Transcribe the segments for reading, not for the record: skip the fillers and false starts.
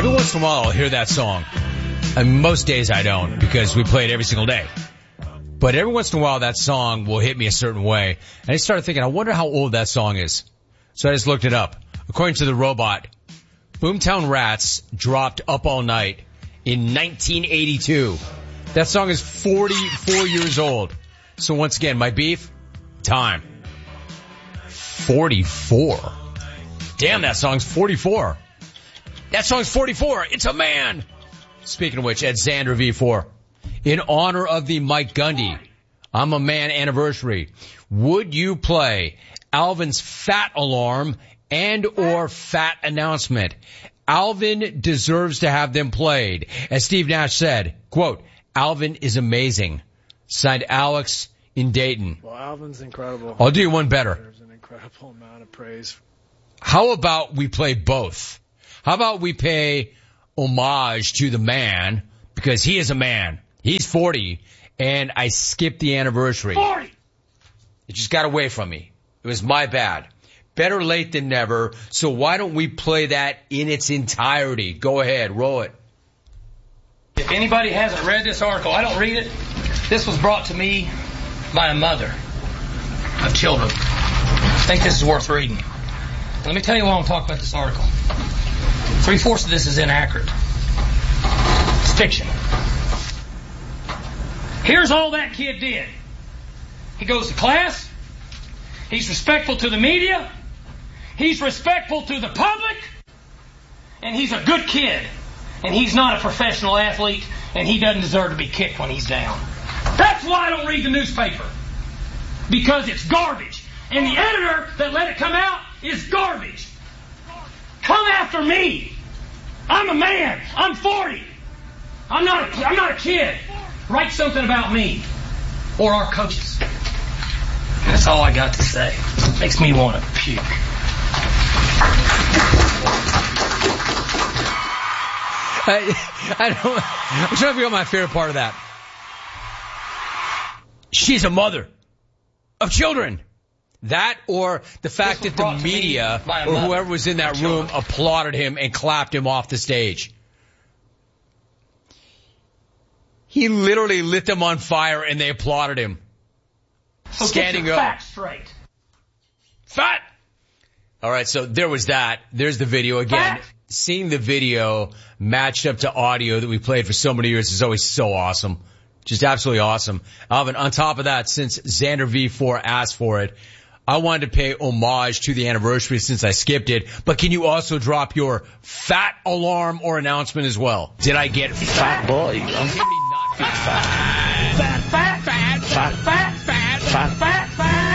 Every once in a while I'll hear that song. And most days I don't because we play it every single day. But every once in a while that song will hit me a certain way. And I started thinking, I wonder how old that song is. So I just looked it up. According to the robot, Boomtown Rats dropped Up All Night in 1982. That song is 44 years old. So once again, my beef, time. 44. Damn, that song's 44. That song's 44. It's a man. Speaking of which, at Xander V4, in honor of the Mike Gundy, I'm a Man anniversary, would you play Alvin's Fat Alarm and or Fat Announcement? Alvin deserves to have them played. As Steve Nash said, quote, Alvin is amazing. Signed Alex in Dayton. Well, Alvin's incredible. I'll do you one better. There's an incredible amount of praise. How about we play both? How about we pay homage to the man, because he is a man. He's 40, and I skipped the anniversary. 40! It just got away from me. It was my bad. Better late than never, so why don't we play that in its entirety? Go ahead, roll it. If anybody hasn't read this article, I don't read it. This was brought to me by a mother of children. I think this is worth reading. Let me tell you why I'm talking about this article. 3/4 of this is inaccurate. It's fiction. Here's all that kid did. He goes to class. He's respectful to the media. He's respectful to the public. And he's a good kid. And he's not a professional athlete. And he doesn't deserve to be kicked when he's down. That's why I don't read the newspaper. Because it's garbage. And the editor that let it come out is garbage. Come after me. I'm a man. I'm 40. I'm not a kid. Write something about me or our coaches. That's all I got to say. Makes me want to puke. I'm trying to figure out my favorite part of that. She's a mother of children. That or the fact that the media or whoever was in that room applauded him and clapped him off the stage. He literally lit them on fire and they applauded him. So standing get your up. facts straight. Fat! All right, so there was that. There's the video again. Fat. Seeing the video matched up to audio that we played for so many years is always so awesome. Just absolutely awesome. Alvin, on top of that, since Xander V4 asked for it, I wanted to pay homage to the anniversary since I skipped it, but can you also drop your fat alarm or announcement as well? Did I get fat boy? Not fat. Fat, fat, fat, fat, fat, fat, fat, fat,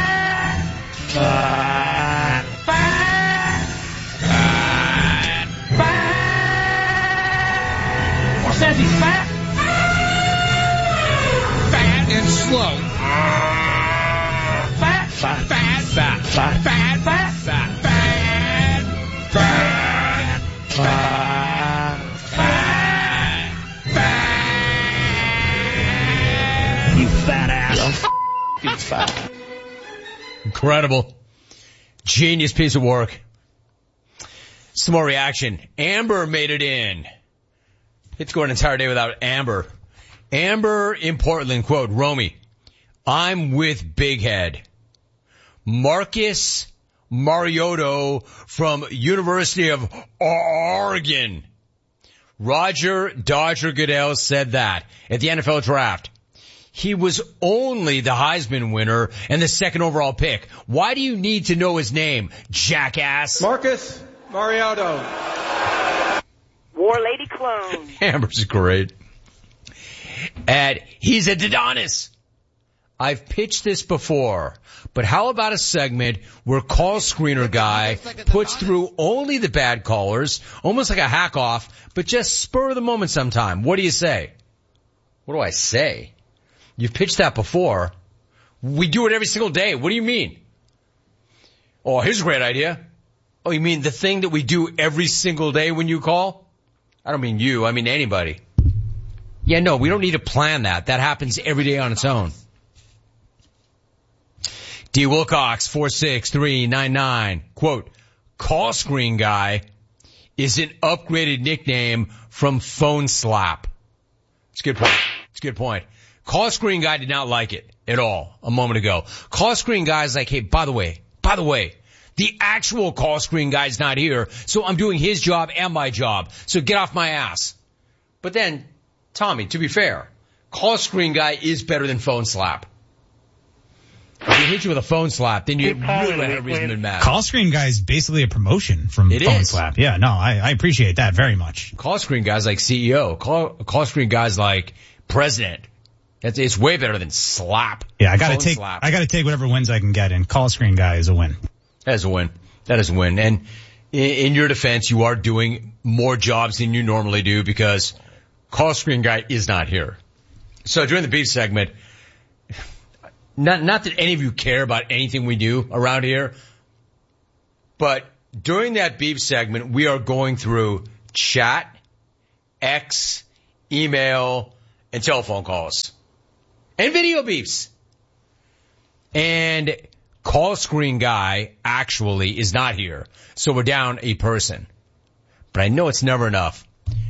fat, fat, fat. Or says he's fat. Fat and slow. Fat, Fat, fat, fat, fat, fat, fat, fat, fat, fat, fat. you fat ass. You fat. Incredible. Genius piece of work. Some more reaction. Amber made it in. It's going an entire day without Amber. Amber in Portland, quote, Romy, I'm with Big Head. Marcus Mariotto from University of Oregon. Roger Dodger Goodell said that at the NFL draft. He was only the Heisman winner and the second overall pick. Why do you need to know his name, jackass? Marcus Mariotto. War Lady Clone. Amber's great. And he's a Adonis. I've pitched this before, but how about a segment where call screener guy puts through only the bad callers, almost like a hack off, but just spur of the moment sometime? What do you say? What do I say? You've pitched that before. We do it every single day. What do you mean? Oh, here's a great idea. Oh, you mean the thing that we do every single day when you call? I don't mean you. I mean anybody. Yeah, no, we don't need to plan that. That happens every day on its own. D. Wilcox, 46399, quote, call screen guy is an upgraded nickname from Phone Slap. It's a good point. It's a good point. Call Screen Guy did not like it at all a moment ago. Call Screen Guy's like, hey, by the way, the actual Call Screen Guy's not here, so I'm doing his job and my job. So get off my ass. But then, Tommy, to be fair, Call Screen Guy is better than Phone Slap. If he hit you with a phone slap, then you really let everybody's been mad. Call Screen Guy is basically a promotion from Phone Slap. Yeah, no, I appreciate that very much. Call Screen Guy's like CEO. Call Screen Guy's like president. It's way better than slap. Yeah, I gotta take whatever wins I can get, and Call Screen Guy is a win. That is a win. That is a win. And in your defense, you are doing more jobs than you normally do because Call Screen Guy is not here. So during the beef segment, not that any of you care about anything we do around here, but during that beef segment, we are going through chat, X, email, and telephone calls. And video beefs. And Call Screen Guy actually is not here. So we're down a person. But I know it's never enough.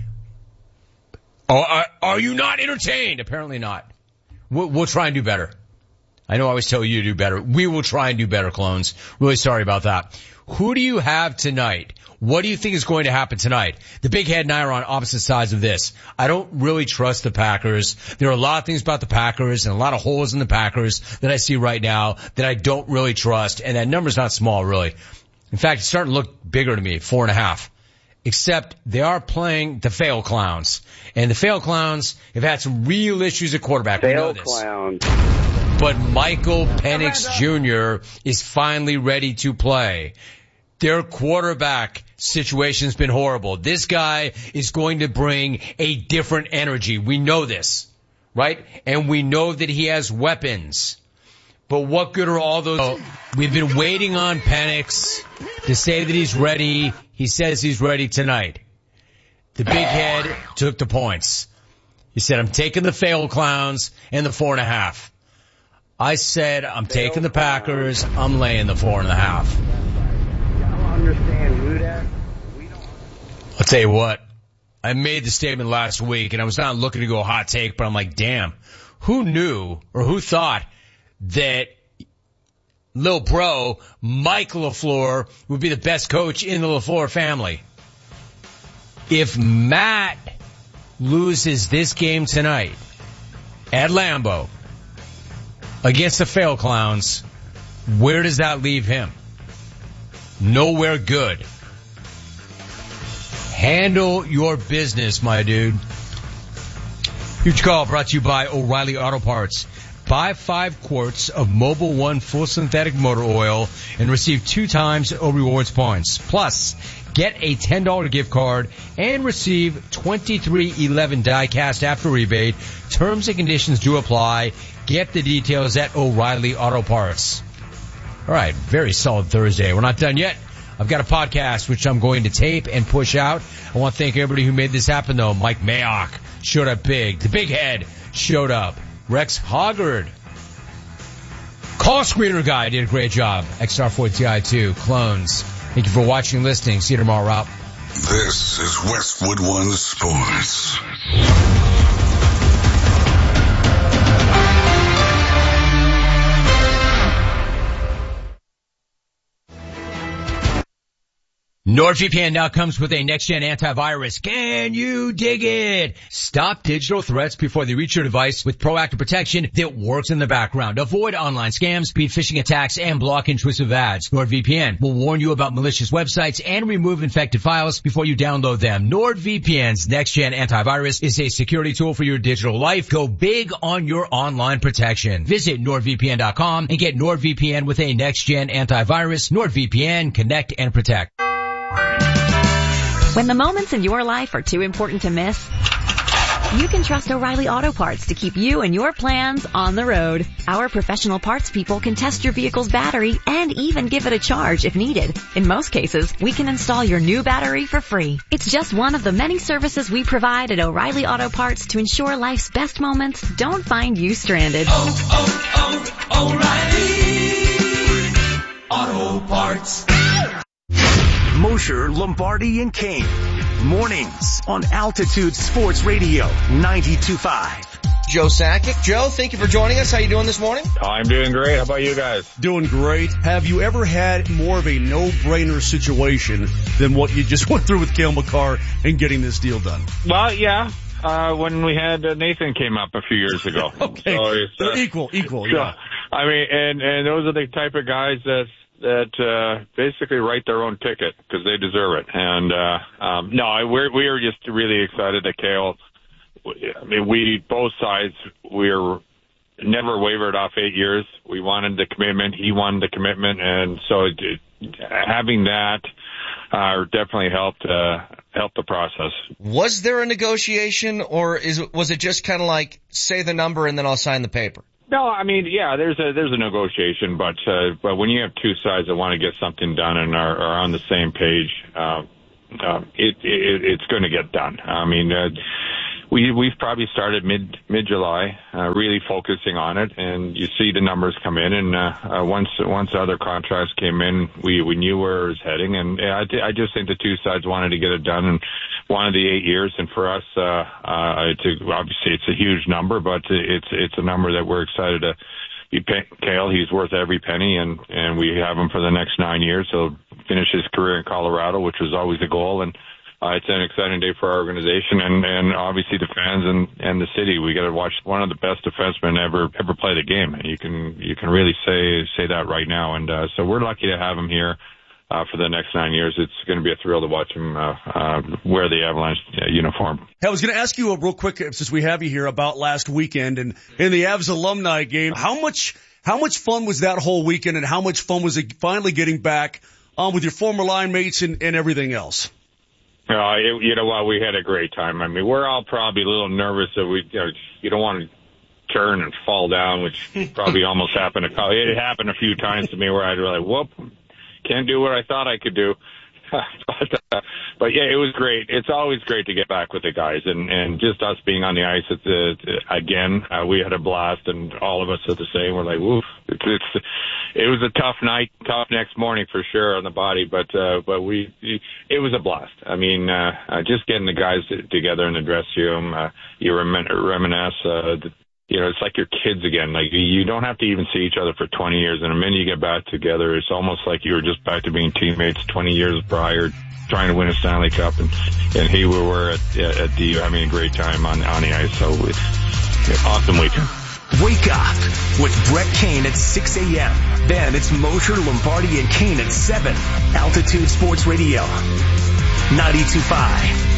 Oh, are you not entertained? Apparently not. We'll try and do better. I know I always tell you to do better. We will try and do better, clones. Really sorry about that. Who do you have tonight? What do you think is going to happen tonight? The Big Head and I are on opposite sides of this. I don't really trust the Packers. There are a lot of things about the Packers and a lot of holes in the Packers that I see right now that I don't really trust. And that number's not small, really. In fact, it's starting to look bigger to me, 4.5. Except they are playing the Fail Clowns. And the Fail Clowns have had some real issues at quarterback. We know this. Clowns. But Michael Penix Jr. is finally ready to play. Their quarterback situation's been horrible. This guy is going to bring a different energy. We know this, right? And we know that he has weapons. But what good are all those? Oh, we've been waiting on Penix to say that he's ready. He says he's ready tonight. The Big Head took the points. He said, I'm taking the Fail Clowns and the 4.5. I said, I'm taking the Packers. I'm laying the 4.5. Y'all understand who that? I'll tell you what. I made the statement last week, and I was not looking to go hot take, but I'm like, damn, who knew or who thought that Lil Bro, Mike LaFleur, would be the best coach in the LaFleur family? If Matt loses this game tonight at Lambeau against the Fail Clowns, where does that leave him? Nowhere good. Handle your business, my dude. Huge call brought to you by O'Reilly Auto Parts. Buy 5 quarts of Mobil 1 full synthetic motor oil and receive 2 times O Rewards points. Plus, get a $10 gift card and receive 2311 die-cast after rebate. Terms and conditions do apply. Get the details at O'Reilly Auto Parts. All right, very solid Thursday. We're not done yet. I've got a podcast which I'm going to tape and push out. I want to thank everybody who made this happen, though. Mike Mayock showed up big. The Big Head showed up. Rex Hoggard. Call Screener Guy did a great job. XR4TI2. Clones. Thank you for watching and listening. See you tomorrow, Rob. This is Westwood One Sports. NordVPN now comes with a next-gen antivirus. Can you dig it? Stop digital threats before they reach your device with proactive protection that works in the background. Avoid online scams, beat phishing attacks, and block intrusive ads. NordVPN will warn you about malicious websites and remove infected files before you download them. NordVPN's next-gen antivirus is a security tool for your digital life. Go big on your online protection. Visit NordVPN.com and get NordVPN with a next-gen antivirus. NordVPN, connect and protect. When the moments in your life are too important to miss, you can trust O'Reilly Auto Parts to keep you and your plans on the road. Our professional parts people can test your vehicle's battery and even give it a charge if needed. In most cases, we can install your new battery for free. It's just one of the many services we provide at O'Reilly Auto Parts to ensure life's best moments don't find you stranded. O'Reilly Auto Parts. Mosher, Lombardi, and Kane. Mornings on Altitude Sports Radio 92.5. Joe Sakic. Joe, thank you for joining us. How you doing this morning? I'm doing great. How about you guys? Doing great. Have you ever had more of a no-brainer situation than what you just went through with Cale Makar and getting this deal done? Well, yeah. When we had Nathan came up a few years ago. Okay. So equal, yeah. I mean, and those are the type of guys that basically write their own ticket because they deserve it. And we are just really excited that Cale. I mean, both sides, we're never wavered off 8 years. We wanted the commitment. He wanted the commitment. And so having that definitely helped the process. Was there a negotiation, or was it just kind of like, say the number and then I'll sign the paper? No, I mean, yeah, there's a negotiation, but when you have two sides that want to get something done and are on the same page, it's going to get done. I mean, we've probably started mid-July, really focusing on it, and you see the numbers come in, and once other contracts came in, we knew where it was heading, and I just think the two sides wanted to get it done and wanted the 8 years, and for us, obviously it's a huge number, but it's a number that we're excited to be Cale. He's worth every penny, and we have him for the next 9 years. He'll finish his career in Colorado, which was always the goal, and it's an exciting day for our organization and obviously the fans and the city. We got to watch one of the best defensemen ever play the game. You can really say that right now. And so we're lucky to have him here for the next 9 years. It's going to be a thrill to watch him wear the Avalanche uniform. Hey, I was going to ask you real quick, since we have you here, about last weekend and in the Avs alumni game. How much fun was that whole weekend, and how much fun was it finally getting back with your former line mates and everything else? You know what? We had a great time. I mean, we're all probably a little nervous that you don't want to turn and fall down, which probably almost happened. It happened a few times to me where I'd be like, whoop, can't do what I thought I could do. But yeah, it was great. It's always great to get back with the guys, and just us being on the ice again. We had a blast, and all of us are the same. We're like, woof. It was a tough night, tough next morning for sure on the body, but it was a blast. I mean, just getting the guys together in the dressing room, you reminisce. It's like your kids again. Like, you don't have to even see each other for 20 years. And the minute you get back together, it's almost like you were just back to being teammates 20 years prior, trying to win a Stanley Cup. And here we were at DU having a great time on the ice. So, awesome weekend. Wake up with Brett Kane at 6 a.m. Then it's Mosher, Lombardi, and Kane at 7. Altitude Sports Radio 92.5.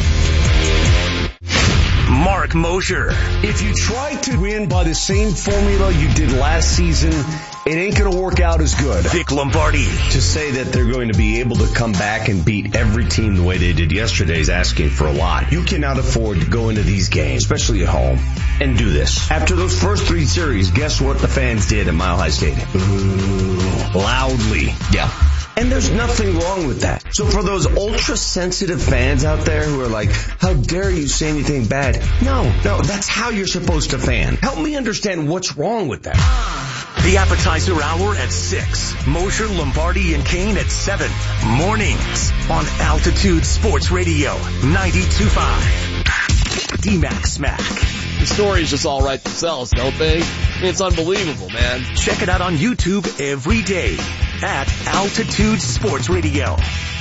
Mark Mosher. If you try to win by the same formula you did last season, it ain't going to work out as good. Vic Lombardi. To say that they're going to be able to come back and beat every team the way they did yesterday is asking for a lot. You cannot afford to go into these games, especially at home, and do this. After those first 3 series, guess what the fans did at Mile High Stadium? Boo. Loudly. Yeah. And there's nothing wrong with that. So for those ultra-sensitive fans out there who are like, how dare you say anything bad? No, that's how you're supposed to fan. Help me understand what's wrong with that. The appetizer hour at 6. Mosher, Lombardi, and Kane at 7. Mornings on Altitude Sports Radio 92.5. D-Mac Smack. The stories just all write themselves, don't they? It's unbelievable, man. Check it out on YouTube every day at Altitude Sports Radio.